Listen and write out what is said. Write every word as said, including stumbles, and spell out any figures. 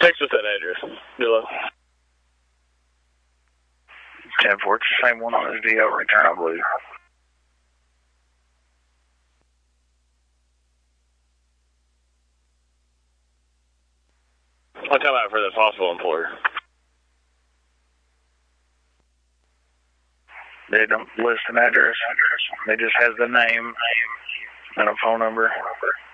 Text us that address. Good luck. ten four, it's the same one on his D O return, I believe. I'll come out for the possible employer. They don't list an address. They just has the name and a phone number.